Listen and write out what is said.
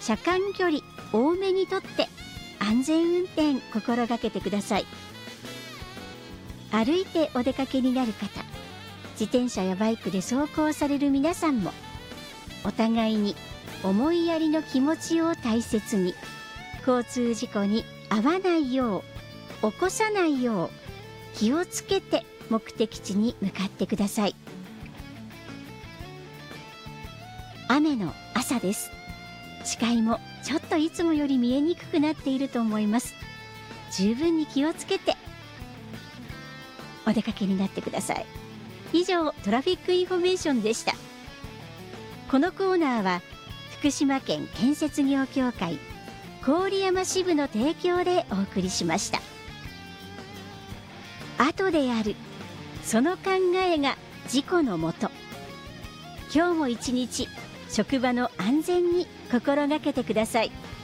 車間距離多めにとって安全運転心がけてください。歩いてお出かけになる方、自転車やバイクで走行される皆さんも、お互いに思いやりの気持ちを大切に、交通事故に遭わないよう、起こさないよう気をつけて目的地に向かってください。雨の朝です。視界もちょっといつもより見えにくくなっていると思います。十分に気をつけてお出かけになってください。以上、トラフィックインフォメーションでした。このコーナーは福島県建設業協会郡山支部の提供でお送りしました。後である、その考えが事故のもと。今日も一日、職場の安全に心がけてください。